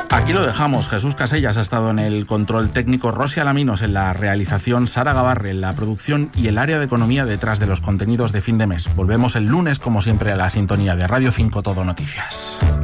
Aquí lo dejamos. Jesús Casellas ha estado en el control técnico, Rosy Alaminos en la realización, Sara Gabarre en la producción y el área de economía detrás de los contenidos de fin de mes. Volvemos el lunes, como siempre, a la sintonía de Radio 5 Todo Noticias.